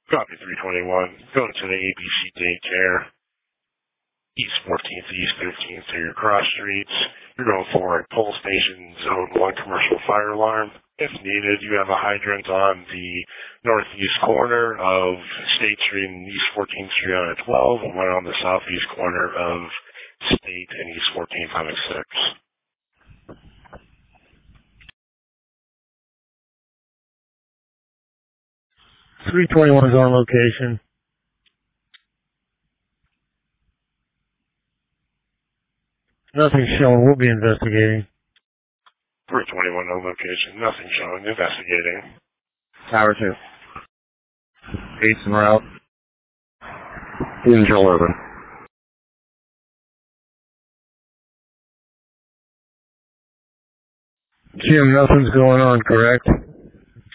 Copy 321. Going to the ABC Daycare. East 14th, East 15th to your cross streets. You're going for a pole station zone 1 commercial fire alarm. If needed, you have a hydrant on the northeast corner of State Street and East 14th Street on a 12, and one on the southeast corner of State and East 14th on a 6. 321 is on location. Nothing showing. We'll be investigating. 321 on location. Nothing showing. Investigating. Tower 2. East en route. Angel over. Jim, nothing's going on, correct?